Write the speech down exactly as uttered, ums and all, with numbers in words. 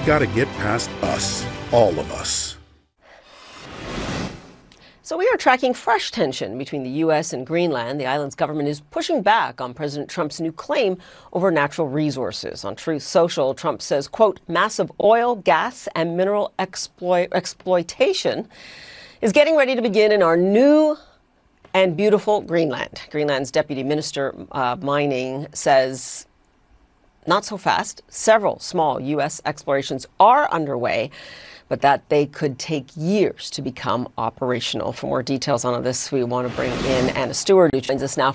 got to get past us, all of us. So we are tracking fresh tension between the U S and Greenland. The island's government is pushing back on President Trump's new claim over natural resources. On Truth Social, Trump says, quote, massive oil, gas, and mineral exploit- exploitation is getting ready to begin in our new and beautiful Greenland. Greenland's Deputy Minister of Mining says, not so fast. Several small U S explorations are underway, but that they could take years to become operational. For more details on this, we want to bring in Anna Stewart, who joins us now